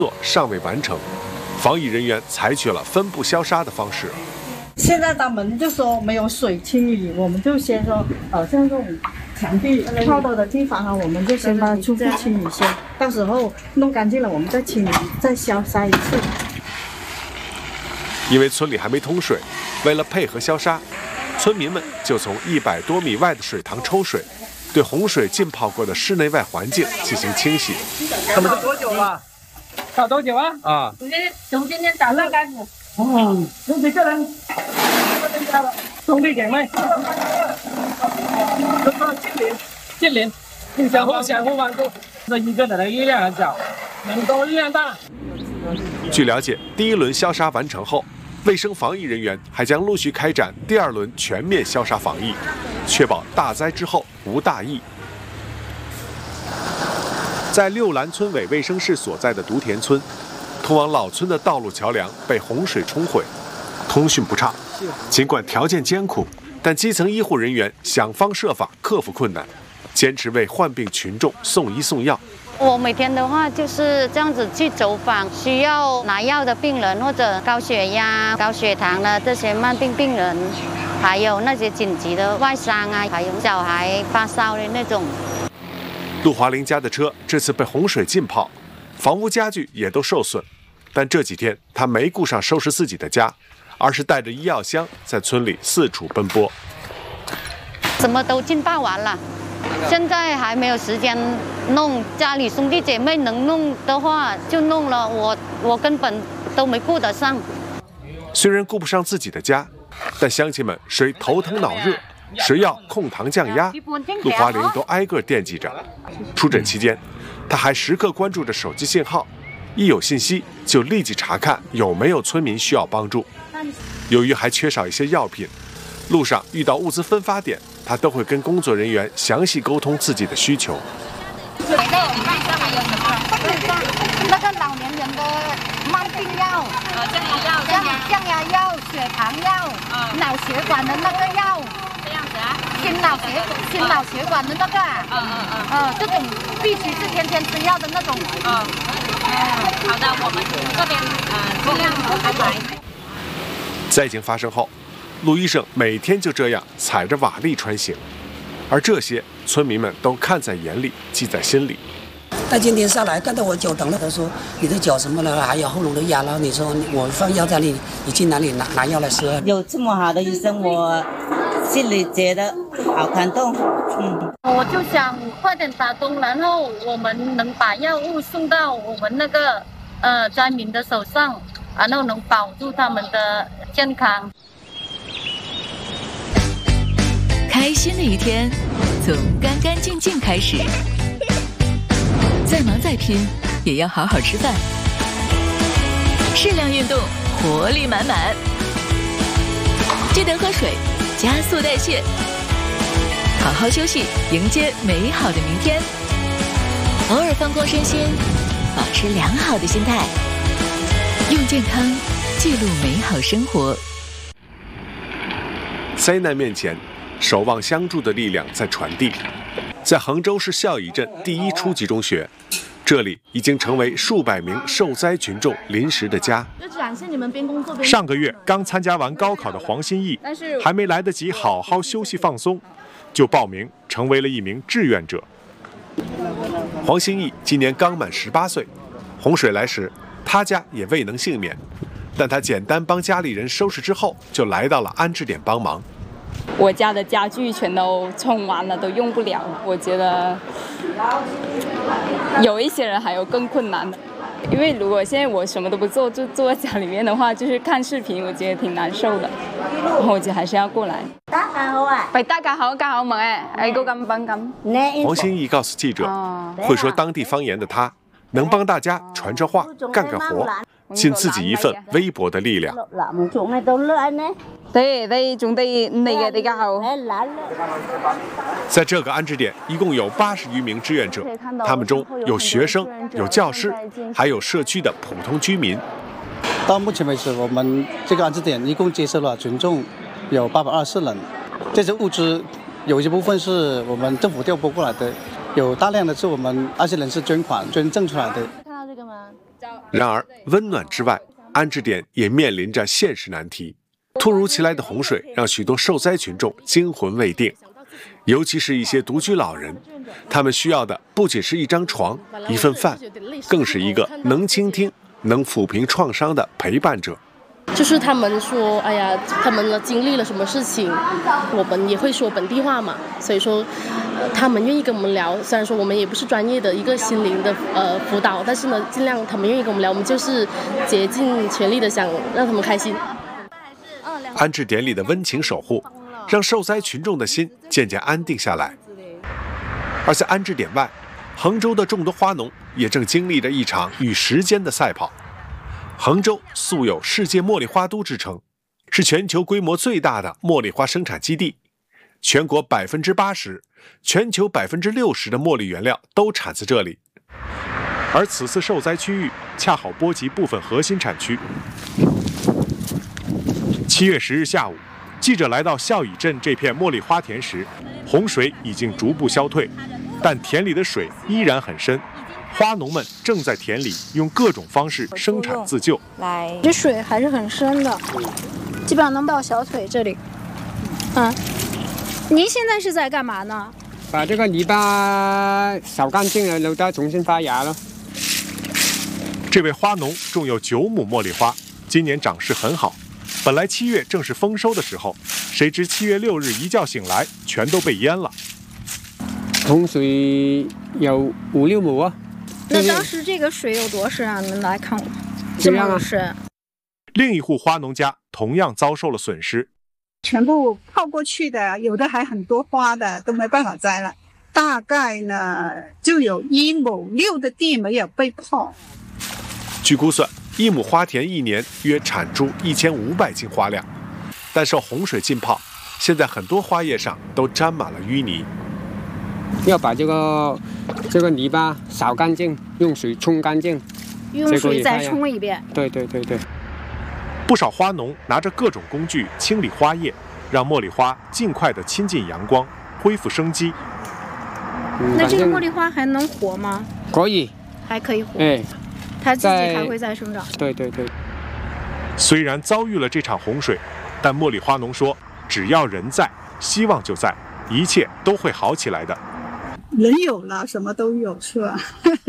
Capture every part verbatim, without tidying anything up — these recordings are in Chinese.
作尚未完成，防疫人员采取了分布消杀的方式。 现在他们就说没有水清理，我们就先说，呃，像这种墙壁靠到的地方哈，我们就先把它初步清理先，到时候弄干净了，我们再清理，再消杀一次。 因为村里还没通水，为了配合消杀，村民们就从一百多米外的水塘抽水，对洪水浸泡过的室内外环境进行清洗。 他们是多久了？烧多久啊？啊， 从今天从今天早上开始。 哦，有几个人？兄弟姐妹，都说近邻，近邻，互相互相互帮助。这一个人的力量很小，人多力量大。 据了解，第一轮消杀完成后，卫生防疫人员还将陆续开展第二轮全面消杀防疫，确保大灾之后无大疫。在六兰村委卫生室所在的独田村，通往老村的道路桥梁被洪水冲毁，通讯不畅。尽管条件艰苦，但基层医护人员想方设法克服困难，坚持为患病群众送医送药。 我每天的话就是这样子去走访需要拿药的病人，或者高血压、高血糖的这些慢病病人，还有那些紧急的外伤啊，还有小孩发烧的那种。 陆华林家的车这次被洪水浸泡，房屋家具也都受损，但这几天他没顾上收拾自己的家，而是带着医药箱在村里四处奔波。 什么都浸泡完了，现在还没有时间弄，家里兄弟姐妹能弄的话就弄了，我我根本都没顾得上。 虽然顾不上自己的家，但乡亲们谁头疼脑热，谁要控糖降压，陆华林都挨个惦记着。出诊期间，他还时刻关注着手机信号，一有信息就立即查看有没有村民需要帮助。由于还缺少一些药品，路上遇到物资分发点，他都会跟工作人员详细沟通自己的需求。 那个老年人的慢病药，呃，降压药、降降压药、血糖药，啊，脑血管的那个药，这样子啊，心脑血心脑血管的那个，啊啊啊，呃，这种必须是天天吃药的那种，啊，嗯，好的，我们这边呃尽量安排。 灾情发生后，陆医生每天就这样踩着瓦砾穿行，而这些村民们都看在眼里，记在心里。 他今天上来看到我脚疼了，他说你的脚什么了，还有喉咙的压了，你说我放药在那里，你去哪里拿拿药来吃？ 有这么好的医生，我心里觉得好感动。嗯， 我就想快点打通，然后我们能把药物送到我们那个呃灾民的手上，然后能保住他们的健康。 开心的一天从干干净净开始，再忙再拼也要好好吃饭，适量运动，活力满满，记得喝水，加速代谢，好好休息，迎接美好的明天。偶尔放空身心，保持良好的心态，用健康记录美好生活。 灾难面前，守望相助的力量在传递。在衡州市孝义镇第一初级中学，这里已经成为数百名受灾群众临时的家。上个月刚参加完高考的黄新义，还没来得及好好休息放松，就报名成为了一名志愿者。黄新义今年刚满十八岁，洪水来时，他家也未能幸免，但他简单帮家里人收拾之后，就来到了安置点帮忙。 我家的家具全都冲完了，都用不了。我觉得有一些人还有更困难的，因为如果现在我什么都不做，就坐在家里面的话，就是看视频，我觉得挺难受的。然後我就還是要過嚟。 大家好啊！ 喂，大家好，家好唔誒？誒，個咁笨咁。 黃新義告訴記者，會說當地方言的他，能幫大家傳傳話，幹個活，盡自己一份微薄的力量。 對對，種地你嘅比較好。 在這個安置點，一共有八十餘名志願者，他們中有學生、有教師，還有社區的普通居民。 到目前為止，我們這個安置點一共接收了群眾有八百二十人。這些物資有一部分是我們政府調撥過來的，有大量的是我們安置人士捐款捐贈出來的。 看到這個嗎？ 然而，温暖之外，安置点也面临着现实难题。突如其来的洪水让许多受灾群众惊魂未定，尤其是一些独居老人，他们需要的不仅是一张床、一份饭，更是一个能倾听、能抚平创伤的陪伴者。 就是他们说，哎呀，他们经历了什么事情，我们也会说本地话嘛，所以说，呃、他们愿意跟我们聊。虽然说我们也不是专业的一个心灵的呃辅导，但是呢，尽量他们愿意跟我们聊，我们就是竭尽全力的想让他们开心。 安置点里的温情守护，让受灾群众的心渐渐安定下来。而在安置点外，衡州的众多花农也正经历着一场与时间的赛跑。衡州素有世界茉莉花都之称，是全球规模最大的茉莉花生产基地，全国百分之八十、全球百分之六十的茉莉原料都产自这里。而此次受灾区域恰好波及部分核心产区。七月十日下午，记者来到孝乙镇这片茉莉花田时，洪水已经逐步消退，但田里的水依然很深。花农们正在田里用各种方式生产自救。 来，这水还是很深的，基本上能到小腿这里。嗯，您现在是在干嘛呢？ 把这个泥巴扫干净了，然后重新发芽了。 这位花农种有九亩茉莉花，今年长势很好。本来七月正是丰收的时候，谁知七月六日一觉醒来，全都被淹了。 洪水有五六亩啊。 那当时这个水有多深啊？你们来看我，这么深。 另一户花农家同样遭受了损失， 全部泡过去的，有的还很多花的都没办法摘了。大概呢，就有一亩六的地没有被泡。 据估算，一亩花田一年约产出一千五百斤花量，但受洪水浸泡，现在很多花叶上都沾满了淤泥。 要把这个这个泥巴扫干净，用水冲干净， 用水再冲一遍。 对对对对。 不少花农拿着各种工具清理花叶，让茉莉花尽快的亲近阳光，恢复生机。 嗯、那这个茉莉花还能活吗？ 可以， 还可以活。 哎， 它自己还会再生长。 对对对。 虽然遭遇了这场洪水，但茉莉花农说，只要人在，希望就在，一切都会好起来的。 人有了，什么都有，是吧？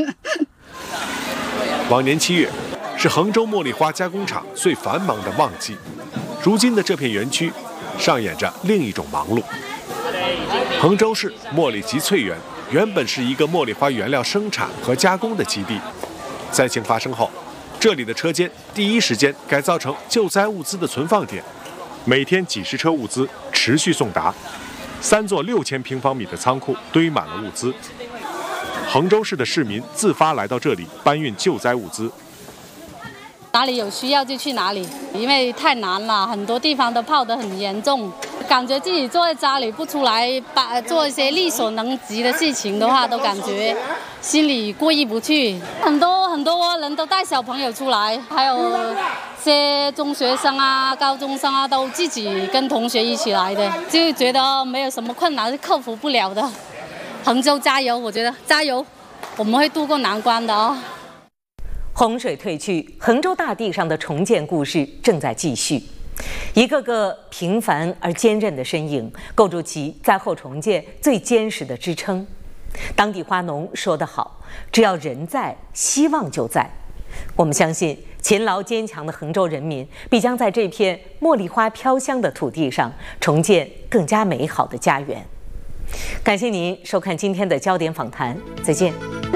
往年七月是衡州茉莉花加工厂最繁忙的旺季，如今的这片园区上演着另一种忙碌。衡州市茉莉集萃园原本是一个茉莉花原料生产和加工的基地，灾情发生后，这里的车间第一时间改造成救灾物资的存放点，每天几十车物资持续送达。三座六千平方米的仓库堆满了物资，衡州市的市民自发来到这里搬运救灾物资。 哪里有需要就去哪里，因为太难了，很多地方都泡得很严重，感觉自己坐在家里不出来，把做一些力所能及的事情的话，都感觉心里过意不去。很多很多人都带小朋友出来，还有些中学生啊、高中生啊，都自己跟同学一起来的，就觉得没有什么困难是克服不了的。衡州加油，我觉得加油，我们会渡过难关的哦。 洪水退去，衡州大地上的重建故事正在继续。一个个平凡而坚韧的身影，构筑起灾后重建最坚实的支撑。当地花农说得好：“只要人在，希望就在。”我们相信，勤劳坚强的衡州人民必将在这片茉莉花飘香的土地上重建更加美好的家园。感谢您收看今天的焦点访谈，再见。